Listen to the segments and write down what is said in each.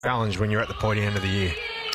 challenge when you're at the pointy end of the year?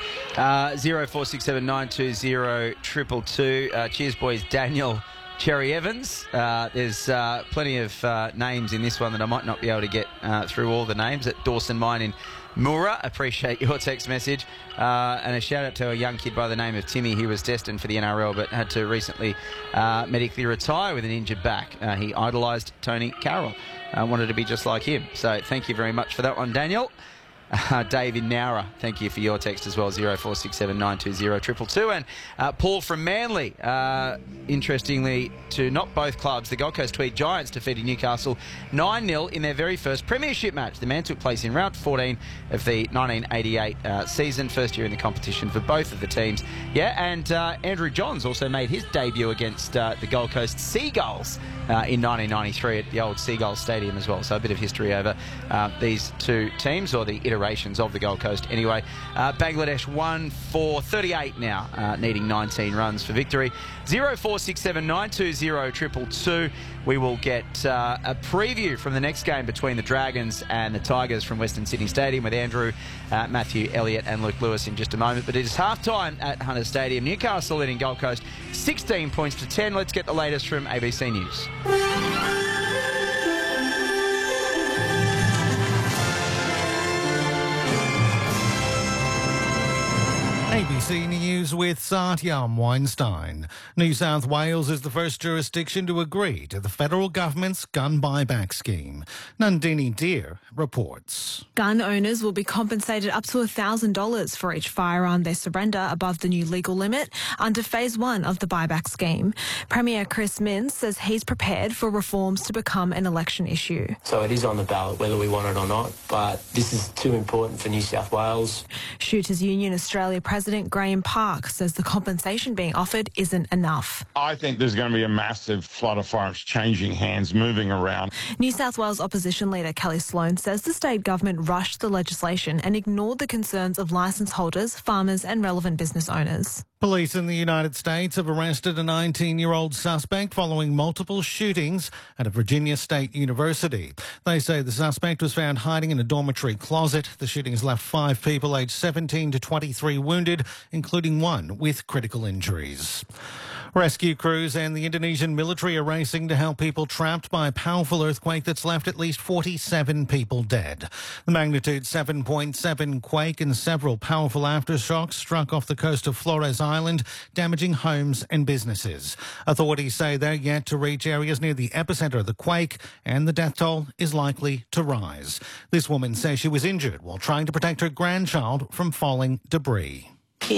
0467920222. Cheers, boys. Daniel Cherry Evans. There's plenty of names in this one that I might not be able to get through all the names. At Dawson Mine in Moora, appreciate your text message. And a shout out to a young kid by the name of Timmy who was destined for the NRL but had to recently medically retire with an injured back. He idolised Tony Carroll. Wanted to be just like him. So thank you very much for that one, Daniel. Dave in Nowra, thank you for your text as well, 0467920222. And Paul from Manly, interestingly, to not both clubs, the Gold Coast Tweed Giants defeated Newcastle 9-0 in their very first premiership match. The man took place in round 14 of the 1988 season, first year in the competition for both of the teams. Yeah, and Andrew Johns also made his debut against the Gold Coast Seagulls in 1993 at the old Seagulls Stadium as well. So a bit of history over these two teams, or the iterations of the Gold Coast. Anyway, Bangladesh won for 38 now, needing 19 runs for victory. 0467920222. We will get a preview from the next game between the Dragons and the Tigers from Western Sydney Stadium with Andrew, Matthew, Elliott and Luke Lewis in just a moment. But it is half-time at Hunter Stadium. Newcastle leading Gold Coast 16 points to 10. Let's get the latest from ABC News. ABC News with Satyam Weinstein. New South Wales is the first jurisdiction to agree to the federal government's gun buyback scheme. Nandini Deer reports. Gun owners will be compensated up to $1,000 for each firearm they surrender above the new legal limit under Phase 1 of the buyback scheme. Premier Chris Minns says he's prepared for reforms to become an election issue. So it is on the ballot whether we want it or not, but this is too important for New South Wales. Shooters Union Australia President Graham Park says the compensation being offered isn't enough. I think there's going to be a massive flood of firearms changing hands, moving around. New South Wales opposition leader Kelly Sloan says the state government rushed the legislation and ignored the concerns of licence holders, farmers and relevant business owners. Police in the United States have arrested a 19-year-old suspect following multiple shootings at a Virginia State University. They say the suspect was found hiding in a dormitory closet. The shootings left 5 people aged 17 to 23 wounded, including one with critical injuries. Rescue crews and the Indonesian military are racing to help people trapped by a powerful earthquake that's left at least 47 people dead. The magnitude 7.7 quake and several powerful aftershocks struck off the coast of Flores Island, damaging homes and businesses. Authorities say they're yet to reach areas near the epicenter of the quake, and the death toll is likely to rise. This woman says she was injured while trying to protect her grandchild from falling debris.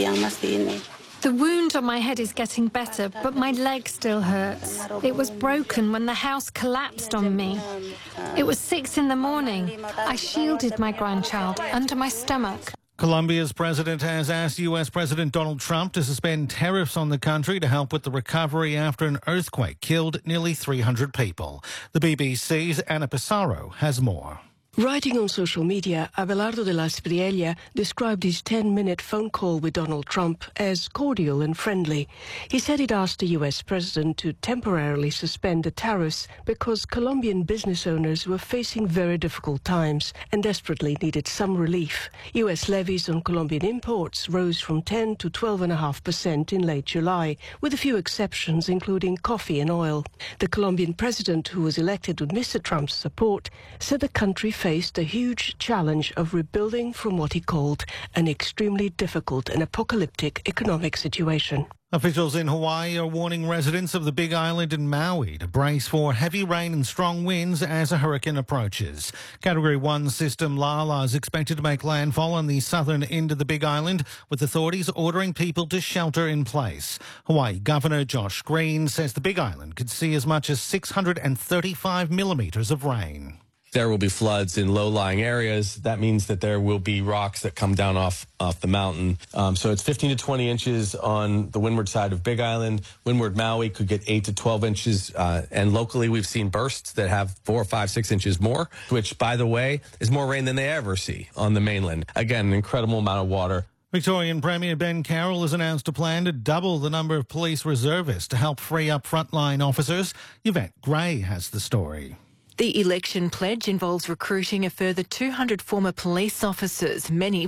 The wound on my head is getting better, but my leg still hurts. It was broken when the house collapsed on me. It was 6 in the morning. I shielded my grandchild under my stomach. Colombia's president has asked U.S. President Donald Trump to suspend tariffs on the country to help with the recovery after an earthquake killed nearly 300 people. The BBC's Ana Pissarro has more. Writing on social media, Abelardo de la Espriella described his 10-minute phone call with Donald Trump as cordial and friendly. He said he'd asked the U.S. president to temporarily suspend the tariffs because Colombian business owners were facing very difficult times and desperately needed some relief. U.S. levies on Colombian imports rose from 10 to 12.5% in late July, with a few exceptions including coffee and oil. The Colombian president, who was elected with Mr. Trump's support, said the country faced a huge challenge of rebuilding from what he called an extremely difficult and apocalyptic economic situation. Officials in Hawaii are warning residents of the Big Island and Maui to brace for heavy rain and strong winds as a hurricane approaches. Category 1 system Lala is expected to make landfall on the southern end of the Big Island, with authorities ordering people to shelter in place. Hawaii Governor Josh Green says the Big Island could see as much as 635 millimetres of rain. There will be floods in low-lying areas. That means that there will be rocks that come down off the mountain. So it's 15 to 20 inches on the windward side of Big Island. Windward Maui could get 8 to 12 inches. And locally, we've seen bursts that have 4, 5, 6 inches more, which, by the way, is more rain than they ever see on the mainland. Again, an incredible amount of water. Victorian Premier Ben Carroll has announced a plan to double the number of police reservists to help free up frontline officers. Yvette Gray has the story. The election pledge involves recruiting a further 200 former police officers, many